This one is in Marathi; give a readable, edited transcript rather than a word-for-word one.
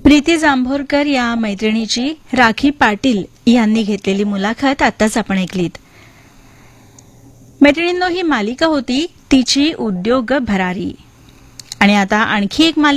प्रीती जांभोरकर या मैत्रिणीची राखी पाटील यांनी घेतलेली मुलाखत आताच आपण ऐकलीत. मैत्रिणींनो, ही मालिका होती तिची उद्योग भरारी. आणि आता आणखी एक मालिका